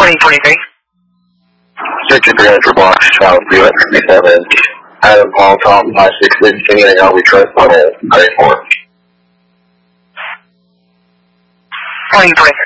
2023. 6300 blocks, child 337. Adam Paul Tom 566, continuing on, we trust on it. 34. 2023.